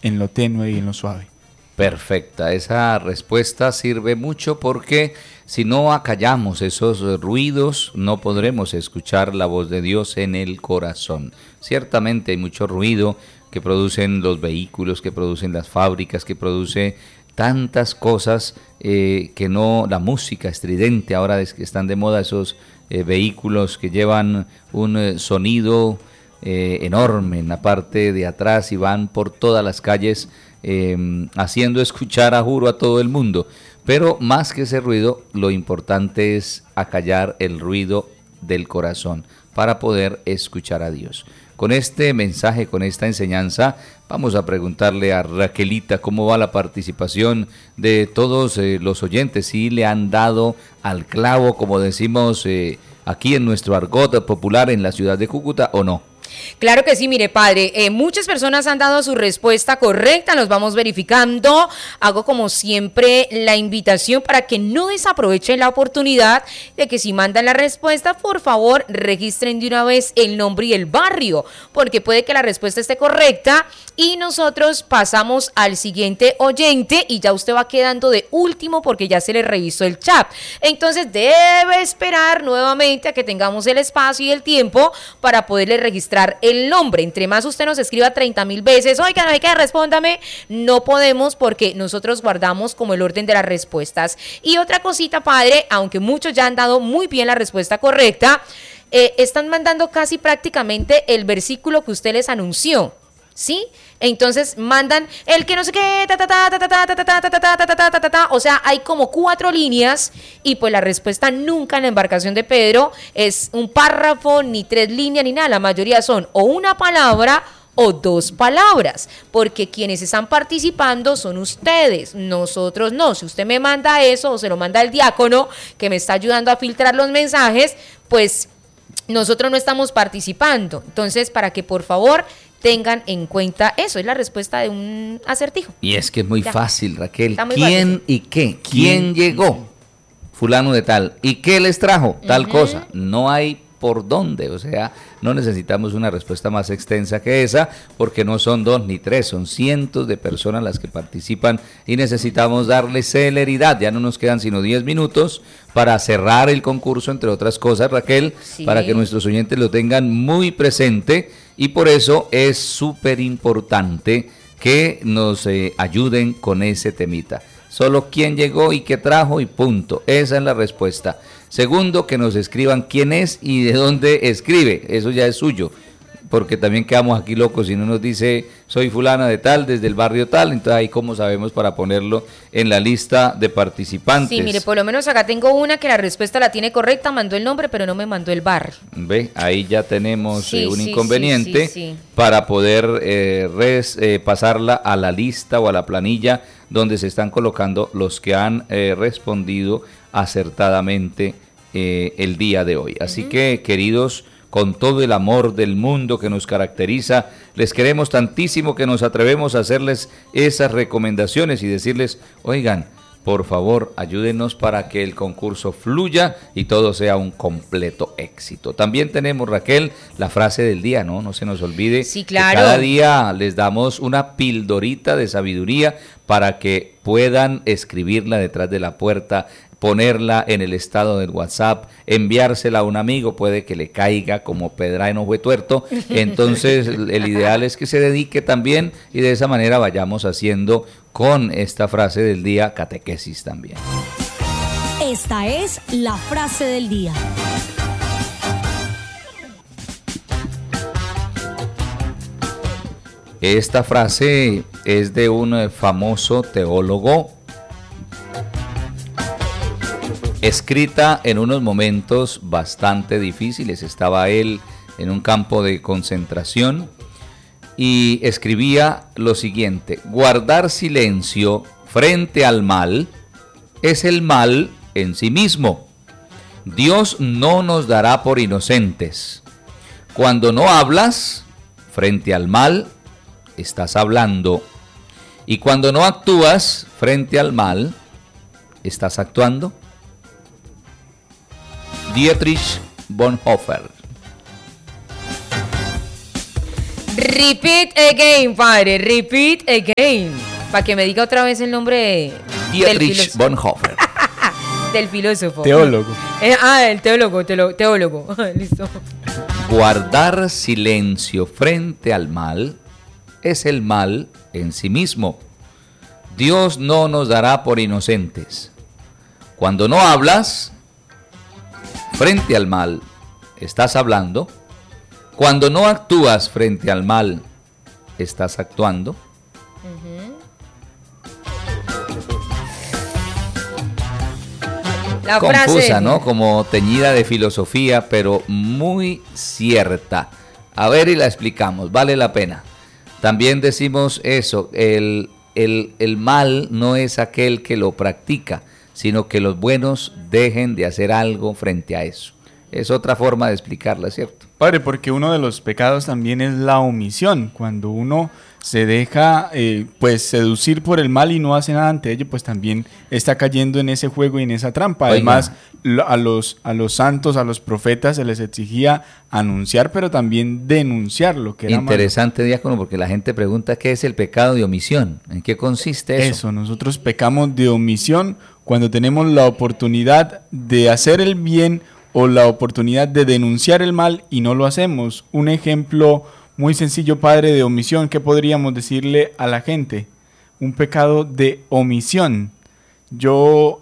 en lo tenue y en lo suave. Perfecta, esa respuesta sirve mucho porque si no acallamos esos ruidos no podremos escuchar la voz de Dios en el corazón. Ciertamente hay mucho ruido que producen los vehículos, que producen las fábricas, que produce tantas cosas que no, la música estridente, ahora es que están de moda esos vehículos que llevan un sonido enorme en la parte de atrás y van por todas las calles haciendo escuchar a juro a todo el mundo. Pero más que ese ruido, lo importante es acallar el ruido del corazón para poder escuchar a Dios. Con este mensaje, con esta enseñanza, vamos a preguntarle a Raquelita cómo va la participación de todos los oyentes, si le han dado al clavo, como decimos aquí en nuestro argot popular en la ciudad de Cúcuta, o no. Claro que sí, mire padre, muchas personas han dado su respuesta correcta, nos vamos verificando. Hago como siempre la invitación para que no desaprovechen la oportunidad de que si mandan la respuesta, por favor registren de una vez el nombre y el barrio, porque puede que la respuesta esté correcta y nosotros pasamos al siguiente oyente y ya usted va quedando de último porque ya se le revisó el chat. Entonces debe esperar nuevamente a que tengamos el espacio y el tiempo para poderle registrar el nombre. Entre más usted nos escriba 30,000 veces, oiga, no hay que respóndame, no podemos porque nosotros guardamos como el orden de las respuestas. Y otra cosita, padre, aunque muchos ya han dado muy bien la respuesta correcta, están mandando casi prácticamente el versículo que usted les anunció, ¿sí? Entonces mandan el que no sé qué, o sea, hay como 4 líneas y pues la respuesta nunca en la embarcación de Pedro es un párrafo, ni 3 líneas, ni nada. La mayoría son o una palabra o 2 palabras, porque quienes están participando son ustedes, nosotros no. Si usted me manda eso o se lo manda el diácono que me está ayudando a filtrar los mensajes, pues nosotros no estamos participando. Entonces, para que por favor tengan en cuenta eso, es la respuesta de un acertijo. Y es que es muy fácil, Raquel. Muy ¿Quién fácil. y qué? ¿Quién llegó? Fulano de tal. ¿Y qué les trajo? Tal cosa. No hay por dónde, o sea, no necesitamos una respuesta más extensa que esa, porque no son 2 ni 3, son cientos de personas las que participan y necesitamos darle celeridad. Ya no nos quedan sino 10 minutos para cerrar el concurso, entre otras cosas, Raquel, Sí. para que nuestros oyentes lo tengan muy presente, y por eso es súper importante que nos ayuden con ese temita. Solo quién llegó y qué trajo y punto. Esa es la respuesta. Segundo, que nos escriban quién es y de dónde escribe. Eso ya es suyo, porque también quedamos aquí locos si no nos dice soy fulana de tal, desde el barrio tal. Entonces ahí cómo sabemos para ponerlo en la lista de participantes. Sí, mire, por lo menos acá tengo una que la respuesta la tiene correcta, mandó el nombre pero no me mandó el barrio. Ve, ahí ya tenemos un Sí, inconveniente sí. para poder pasarla a la lista o a la planilla donde se están colocando los que han respondido acertadamente el día de hoy. Así que, queridos, con todo el amor del mundo que nos caracteriza, les queremos tantísimo que nos atrevemos a hacerles esas recomendaciones y decirles, oigan, por favor, ayúdenos para que el concurso fluya y todo sea un completo éxito. También tenemos, Raquel, la frase del día, ¿no? No se nos olvide. Sí, claro. Que cada día les damos una pildorita de sabiduría para que puedan escribirla detrás de la puerta, ponerla en el estado del WhatsApp, enviársela a un amigo, puede que le caiga como pedra en ojo tuerto. Entonces el ideal es que se dedique también y de esa manera vayamos haciendo con esta frase del día catequesis también. Esta es la frase del día. Esta frase es de un famoso teólogo, escrita en unos momentos bastante difíciles. Estaba él en un campo de concentración y escribía lo siguiente: guardar silencio frente al mal es el mal en sí mismo. Dios no nos dará por inocentes. Cuando no hablas frente al mal, estás hablando. Y cuando no actúas frente al mal, estás actuando. Dietrich Bonhoeffer. Repeat again, padre, repeat again. Para que me diga otra vez el nombre Dietrich Bonhoeffer. Del filósofo. Teólogo. El teólogo. Listo. Guardar silencio frente al mal es el mal en sí mismo. Dios no nos dará por inocentes. Cuando no hablas frente al mal, estás hablando. Cuando no actúas frente al mal, estás actuando. La Confusa, frase, ¿no? Como teñida de filosofía, pero muy cierta. A ver y la explicamos, vale la pena. También decimos eso, el mal no es aquel que lo practica, sino que los buenos dejen de hacer algo frente a eso. Es otra forma de explicarla, ¿cierto? Padre, porque uno de los pecados también es la omisión. Cuando uno se deja pues seducir por el mal y no hace nada ante ello, pues también está cayendo en ese juego y en esa trampa. Además, a los santos, a los profetas se les exigía anunciar, pero también denunciar lo que era interesante, malo. Diácono, porque la gente pregunta qué es el pecado de omisión, ¿en qué consiste eso? Nosotros pecamos de omisión cuando tenemos la oportunidad de hacer el bien o la oportunidad de denunciar el mal y no lo hacemos. Un ejemplo muy sencillo, padre, de omisión, ¿qué podríamos decirle a la gente? Un pecado de omisión. Yo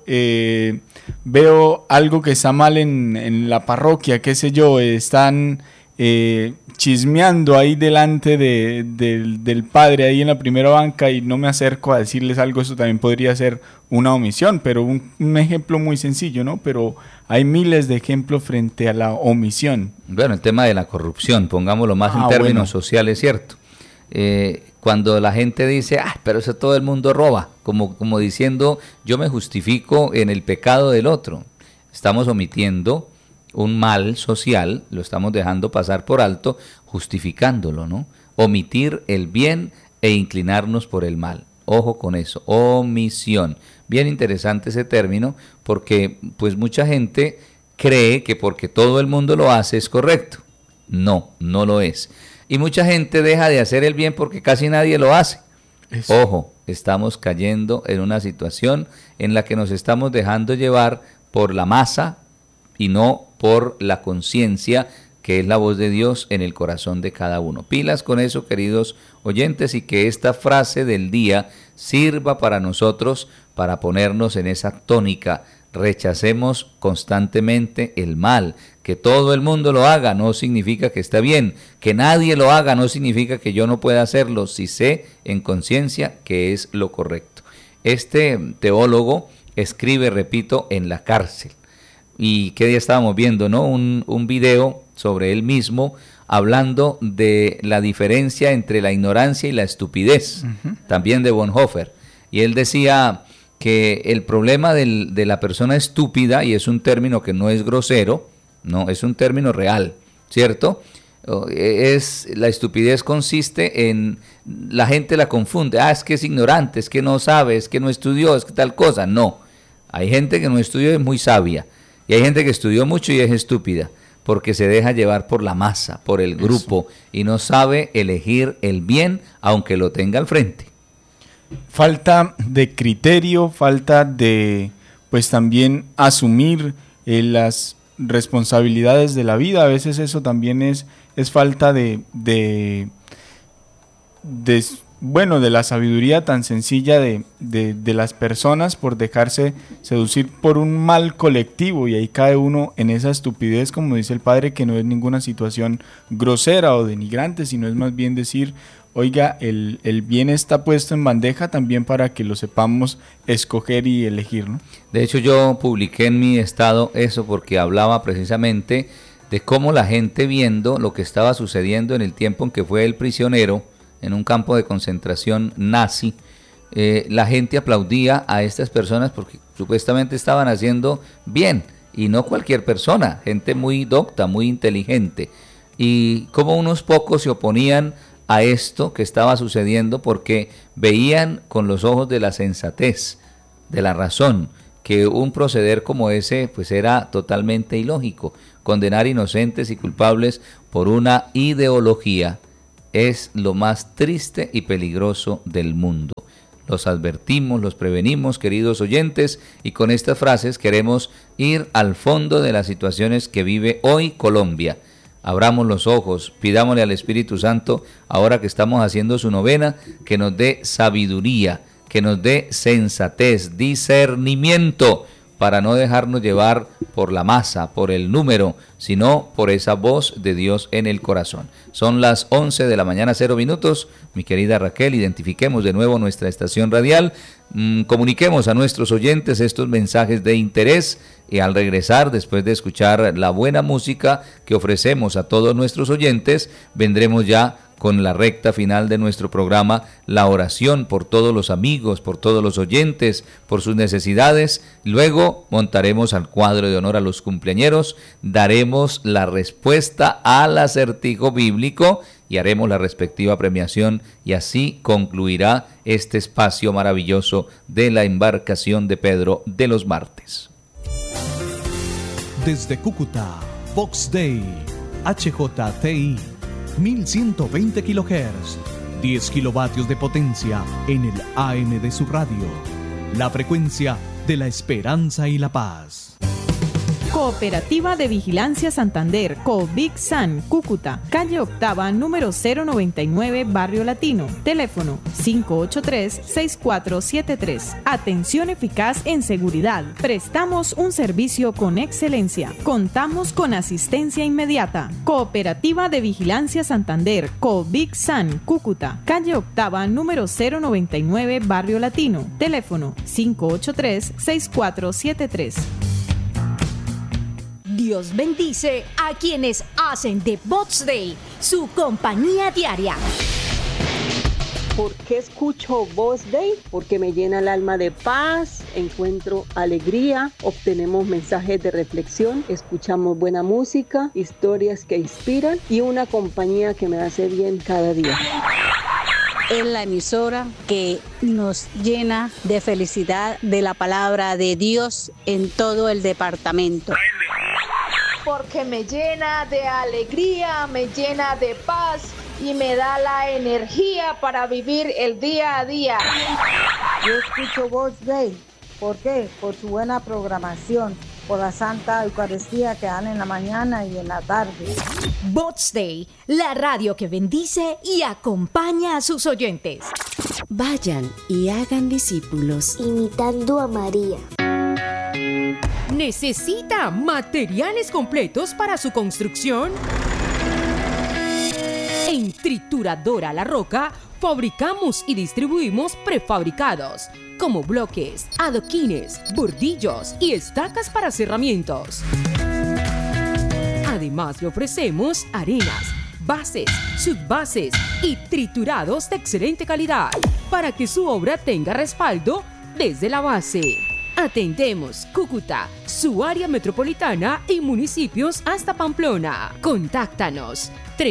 veo algo que está mal en la parroquia, qué sé yo, están chismeando ahí delante del padre, ahí en la primera banca, y no me acerco a decirles algo. Eso también podría ser una omisión, pero un ejemplo muy sencillo, ¿no? Pero hay miles de ejemplos frente a la omisión. Bueno, el tema de la corrupción, pongámoslo más en términos sociales, ¿cierto? Cuando la gente dice, pero eso todo el mundo roba, como diciendo, yo me justifico en el pecado del otro. Estamos omitiendo un mal social, lo estamos dejando pasar por alto, justificándolo, ¿no? Omitir el bien e inclinarnos por el mal. Ojo con eso, omisión. Bien interesante ese término, porque pues mucha gente cree que porque todo el mundo lo hace es correcto. No, no lo es. Y mucha gente deja de hacer el bien porque casi nadie lo hace. Eso. Ojo, estamos cayendo en una situación en la que nos estamos dejando llevar por la masa y no por la conciencia, que es la voz de Dios en el corazón de cada uno. Pilas con eso, queridos oyentes, y que esta frase del día sirva para nosotros, para ponernos en esa tónica. Rechacemos constantemente el mal. Que todo el mundo lo haga no significa que está bien. Que nadie lo haga no significa que yo no pueda hacerlo, si sé en conciencia que es lo correcto. Este teólogo escribe, repito, en la cárcel. Y qué día estábamos viendo, ¿no? Un video sobre él mismo hablando de la diferencia entre la ignorancia y la estupidez, también de Bonhoeffer. Y él decía que el problema de la persona estúpida, y es un término que no es grosero, no, es un término real, ¿cierto? La estupidez consiste en, la gente la confunde, es que es ignorante, es que no sabe, es que no estudió, es que tal cosa. No, hay gente que no estudió y es muy sabia. Y hay gente que estudió mucho y es estúpida, porque se deja llevar por la masa, por el grupo, y no sabe elegir el bien, aunque lo tenga al frente. Falta de criterio, falta de, pues también asumir las responsabilidades de la vida. A veces eso también es falta de la sabiduría tan sencilla de las personas, por dejarse seducir por un mal colectivo, y ahí cae uno en esa estupidez, como dice el padre, que no es ninguna situación grosera o denigrante, sino es más bien decir, oiga, el bien está puesto en bandeja también para que lo sepamos escoger y elegir, ¿no? De hecho, yo publiqué en mi estado eso porque hablaba precisamente de cómo la gente, viendo lo que estaba sucediendo en el tiempo en que fue el prisionero en un campo de concentración nazi, la gente aplaudía a estas personas porque supuestamente estaban haciendo bien, y no cualquier persona, gente muy docta, muy inteligente, y como unos pocos se oponían a esto que estaba sucediendo porque veían con los ojos de la sensatez, de la razón, que un proceder como ese pues era totalmente ilógico. Condenar inocentes y culpables por una ideología es lo más triste y peligroso del mundo. Los advertimos, los prevenimos, queridos oyentes, y con estas frases queremos ir al fondo de las situaciones que vive hoy Colombia. Abramos los ojos, pidámosle al Espíritu Santo, ahora que estamos haciendo su novena, que nos dé sabiduría, que nos dé sensatez, discernimiento, para no dejarnos llevar por la masa, por el número, sino por esa voz de Dios en el corazón. Son las 11 de la mañana, 0 minutos. Mi querida Raquel, identifiquemos de nuevo nuestra estación radial, comuniquemos a nuestros oyentes estos mensajes de interés y al regresar, después de escuchar la buena música que ofrecemos a todos nuestros oyentes, vendremos ya con la recta final de nuestro programa, la oración por todos los amigos, por todos los oyentes, por sus necesidades. Luego montaremos al cuadro de honor a los cumpleañeros, daremos la respuesta al acertijo bíblico y haremos la respectiva premiación, y así concluirá este espacio maravilloso de la embarcación de Pedro de los martes. Desde Cúcuta, Vox Day, HJTI, 1120 kHz, 10 kilovatios de potencia en el AM de su radio. La frecuencia de la esperanza y la paz. Cooperativa de Vigilancia Santander, COVIC-SAN, Cúcuta, calle Octava, número 099, Barrio Latino. Teléfono 583-6473. Atención eficaz en seguridad. Prestamos un servicio con excelencia. Contamos con asistencia inmediata. Cooperativa de Vigilancia Santander, COVIC-SAN, Cúcuta, calle Octava, número 099, Barrio Latino. Teléfono 583-6473. Dios bendice a quienes hacen de Vox Day su compañía diaria. ¿Por qué escucho Vox Day? Porque me llena el alma de paz, encuentro alegría, obtenemos mensajes de reflexión, escuchamos buena música, historias que inspiran y una compañía que me hace bien cada día. Es la emisora que nos llena de felicidad de la palabra de Dios en todo el departamento. Porque me llena de alegría, me llena de paz y me da la energía para vivir el día a día. Yo escucho Vox Day. ¿Por qué? Por su buena programación, por la Santa Eucaristía que dan en la mañana y en la tarde. Vox Day, la radio que bendice y acompaña a sus oyentes. Vayan y hagan discípulos, imitando a María. ¿Necesita materiales completos para su construcción? En Trituradora La Roca fabricamos y distribuimos prefabricados como bloques, adoquines, bordillos y estacas para cerramientos. Además le ofrecemos arenas, bases, subbases y triturados de excelente calidad para que su obra tenga respaldo desde la base. Atendemos Cúcuta, su área metropolitana y municipios hasta Pamplona. Contáctanos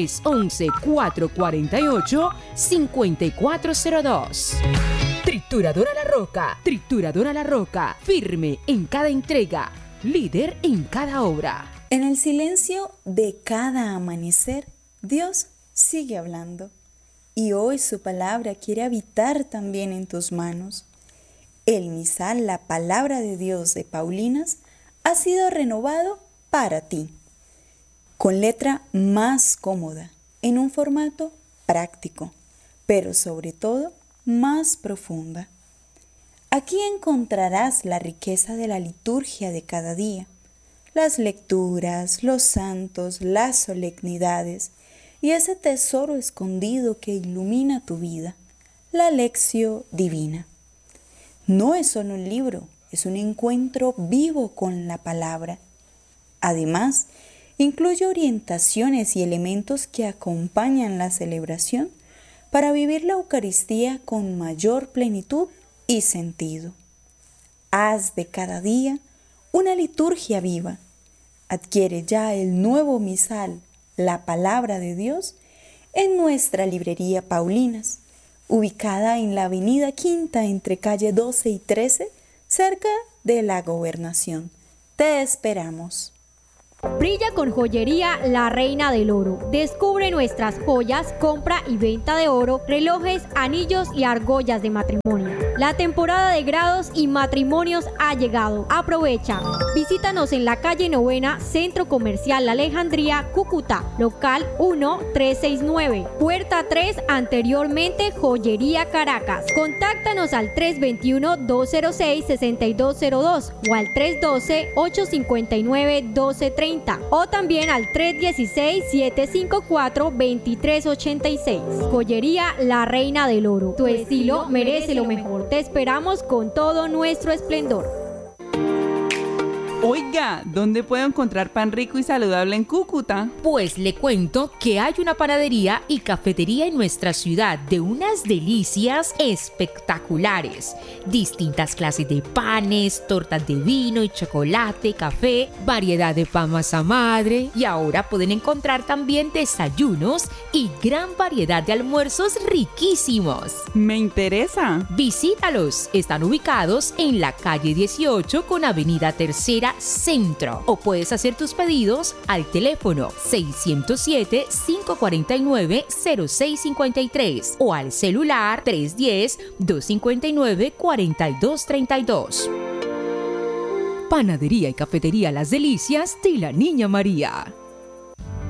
311-448-5402. Trituradora La Roca, firme en cada entrega, líder en cada obra. En el silencio de cada amanecer, Dios sigue hablando. Y hoy su palabra quiere habitar también en tus manos. El misal, la palabra de Dios de Paulinas, ha sido renovado para ti, con letra más cómoda, en un formato práctico, pero sobre todo más profunda. Aquí encontrarás la riqueza de la liturgia de cada día, las lecturas, los santos, las solemnidades y ese tesoro escondido que ilumina tu vida, la lección divina. No es solo un libro, es un encuentro vivo con la palabra. Además, incluye orientaciones y elementos que acompañan la celebración para vivir la Eucaristía con mayor plenitud y sentido. Haz de cada día una liturgia viva. Adquiere ya el nuevo misal, la palabra de Dios, en nuestra librería Paulinas, ubicada en la avenida Quinta entre calle 12 y 13, cerca de la Gobernación. Te esperamos. Brilla con Joyería La Reina del Oro. Descubre nuestras joyas, compra y venta de oro, relojes, anillos y argollas de matrimonio. La temporada de grados y matrimonios ha llegado. Aprovecha. Visítanos en la calle Novena, Centro Comercial La Alejandría, Cúcuta, local 1369, puerta 3, anteriormente Joyería Caracas. Contáctanos al 321-206-6202 o al 312-859-1230 o también al 316-754-2386. Joyería La Reina del Oro. Tu estilo merece lo mejor. Te esperamos con todo nuestro esplendor. Oiga, ¿dónde puedo encontrar pan rico y saludable en Cúcuta? Pues le cuento que hay una panadería y cafetería en nuestra ciudad de unas delicias espectaculares. Distintas clases de panes, tortas de vino y chocolate, café, variedad de pan masa madre y ahora pueden encontrar también desayunos y gran variedad de almuerzos riquísimos. Me interesa. Visítalos. Están ubicados en la calle 18 con avenida Tercera Centro o puedes hacer tus pedidos al teléfono 607-549-0653 o al celular 310-259-4232. Panadería y Cafetería Las Delicias de la Niña María.